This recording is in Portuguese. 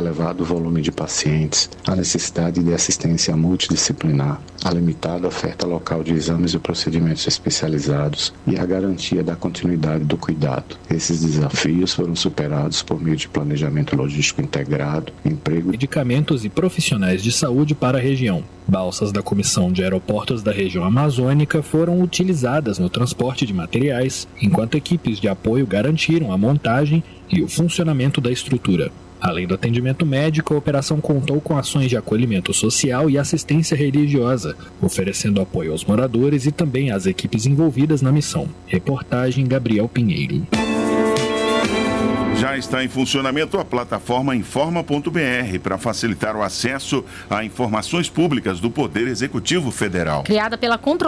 elevado volume de pacientes, a necessidade de assistência multidisciplinar, a limitada oferta local de exames e procedimentos especializados e a garantia da continuidade do cuidado. Esses desafios foram superados por meio de planejamento logístico integrado, emprego, medicamentos e profissionais de saúde para a região. Balsas da Comissão de Aeroportos da região amazônica foram utilizadas no transporte de materiais, enquanto equipes de apoio garantiram a montagem e o funcionamento da estrutura. Além do atendimento médico, a operação contou com ações de acolhimento social e assistência religiosa, oferecendo apoio aos moradores e também às equipes envolvidas na missão. Reportagem Gabriel Pinheiro. Já está em funcionamento a plataforma Informa.br para facilitar o acesso a informações públicas do Poder Executivo Federal. Criada pela